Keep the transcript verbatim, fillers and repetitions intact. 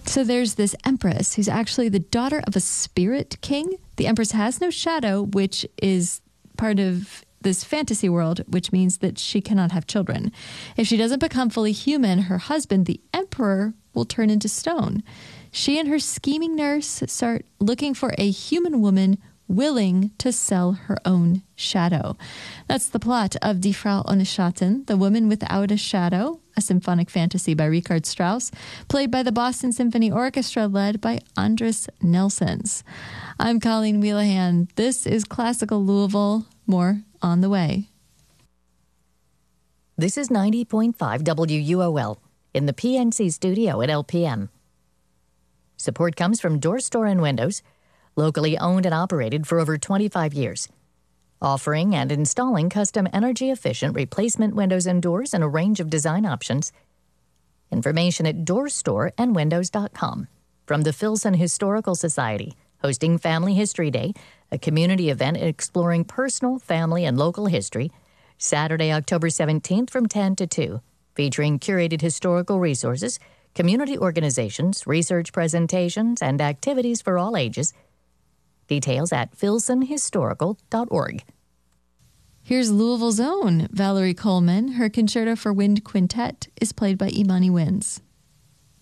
So there's this empress who's actually the daughter of a spirit king. The empress has no shadow, which is part of this fantasy world, which means that she cannot have children. If she doesn't become fully human, her husband, the emperor, will turn into stone. She and her scheming nurse start looking for a human woman willing to sell her own shadow. That's the plot of Die Frau ohne Schatten, The Woman Without a Shadow, a symphonic fantasy by Richard Strauss, played by the Boston Symphony Orchestra, led by Andris Nelsons. I'm Colleen Wheelahan. This is Classical Louisville. More on the way. This is ninety point five W U O L in the P N C studio at L P M. Support comes from Door Store and Windows, locally owned and operated for over twenty-five years, offering and installing custom energy-efficient replacement windows and doors in a range of design options. Information at door store and windows dot com. From the Filson Historical Society, hosting Family History Day, a community event exploring personal, family, and local history, Saturday, October seventeenth from ten to two, featuring curated historical resources, community organizations, research presentations, and activities for all ages. Details at filson historical dot org. Here's Louisville's own Valerie Coleman. Her Concerto for Wind Quintet is played by Imani Winds.